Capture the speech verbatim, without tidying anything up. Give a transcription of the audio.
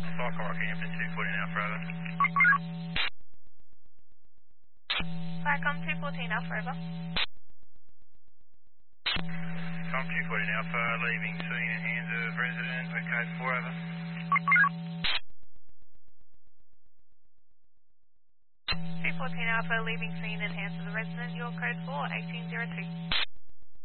Flight Car Campton two fourteen Alpha over. Flycom two fourteen Alpha over. Com two fourteen Alpha, leaving scene in hands of resident with code four over. two fourteen Alpha, leaving scene in hands of the resident, your code four, eighteen zero two.